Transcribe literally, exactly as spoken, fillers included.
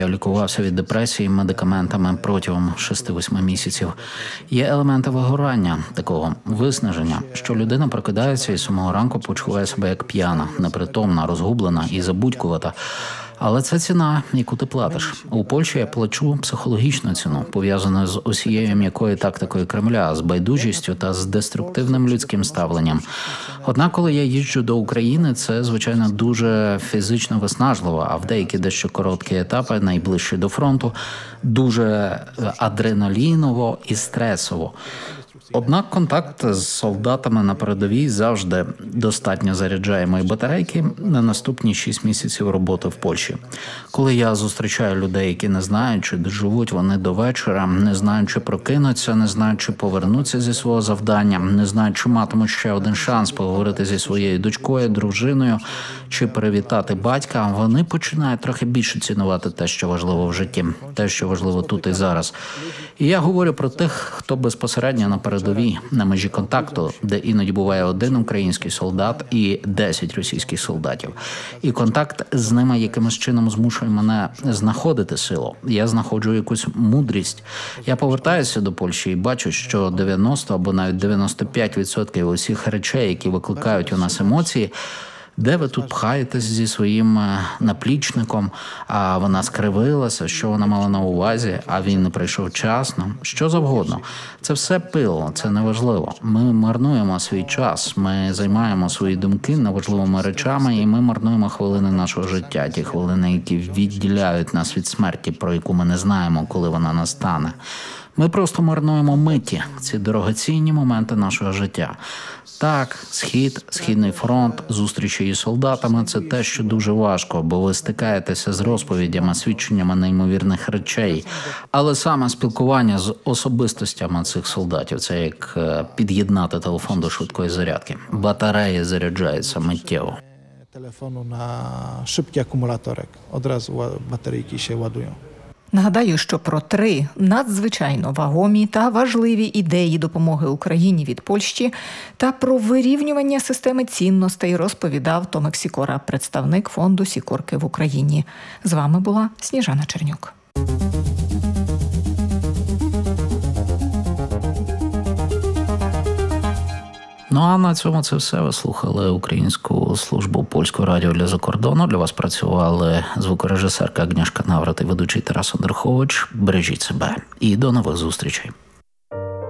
Я лікувався від депресії медикаментами протягом шести-восьми місяців. Є елементи вигорання, такого виснаження, що людина прокидається і з самого ранку почуває себе як п'яна, непритомна, розгублена і забудькувата. Але це ціна, яку ти платиш. У Польщі я плачу психологічну ціну, пов'язану з усією м'якою тактикою Кремля, з байдужістю та з деструктивним людським ставленням. Однак, коли я їжджу до України, це, звичайно, дуже фізично виснажливо, а в деякі дещо короткі етапи, найближчі до фронту, дуже адреналіново і стресово. Однак контакт з солдатами на передовій завжди достатньо заряджає мої батарейки на наступні шість місяців роботи в Польщі. Коли я зустрічаю людей, які не знають, чи доживуть вони до вечора, не знають, чи прокинуться, не знають, чи повернуться зі свого завдання, не знають, чи матимуть ще один шанс поговорити зі своєю дочкою, дружиною, чи привітати батька, вони починають трохи більше цінувати те, що важливо в житті, те, що важливо тут і зараз. І я говорю про тих, хто безпосередньо на передовій, на межі контакту, де іноді буває один український солдат і десять російських солдатів. І контакт з ними якимось чином змушує мене знаходити силу. Я знаходжу якусь мудрість. Я повертаюся до Польщі і бачу, що дев'яносто або навіть дев'яносто п'ять відсотків усіх речей, які викликають у нас емоції, де ви тут пхаєтесь зі своїм наплічником, а вона скривилася, що вона мала на увазі, а він не прийшов вчасно, що завгодно. Це все пил, це неважливо. Ми марнуємо свій час, ми займаємо свої думки неважливими речами, і ми марнуємо хвилини нашого життя, ті хвилини, які відділяють нас від смерті, про яку ми не знаємо, коли вона настане. Ми просто марнуємо миті, ці дорогоцінні моменти нашого життя. Так, Схід, Східний фронт, зустрічі із солдатами – це те, що дуже важко, бо ви стикаєтеся з розповідями, свідченнями неймовірних речей. Але саме спілкування з особистостями цих солдатів – це як під'єднати телефон до швидкої зарядки. Батареї заряджаються миттєво. Телефону на швидкий акумуляторик. Одразу батарейки ще ладують. Нагадаю, що про три надзвичайно вагомі та важливі ідеї допомоги Україні від Польщі та про вирівнювання системи цінностей розповідав Томик Сікора, представник фонду Сікорки в Україні. З вами була Сніжана Чернюк. Ну а на цьому це все. Ви слухали Українську службу Польського радіо для закордону. Для вас працювали звукорежисерка Агнішка Наврат і ведучий Тарас Андрухович. Бережіть себе і до нових зустрічей.